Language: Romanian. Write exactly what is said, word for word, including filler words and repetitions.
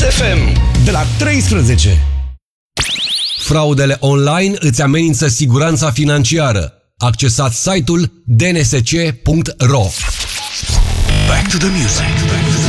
F M de la treisprezece. Fraudele online îți amenință siguranța financiară. Accesați site-ul d n s c punct r o. Back to the music.